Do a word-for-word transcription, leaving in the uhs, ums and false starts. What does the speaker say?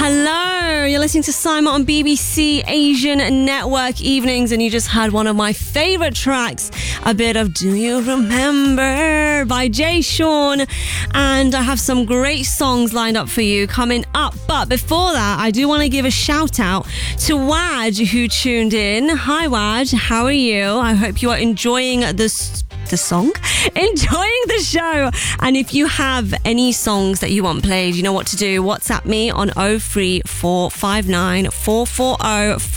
Hello, you're listening to Simon on B B C Asian Network Evenings, and you just had one of my favourite tracks, a bit of Do You Remember by Jay Sean, and I have some great songs lined up for you coming up. But before that, I do want to give a shout out to Waj, who tuned in. Hi Waj, how are you? I hope you are enjoying this the song, enjoying the show. And if you have any songs that you want played, you know what to do. WhatsApp me on oh three four five nine four four oh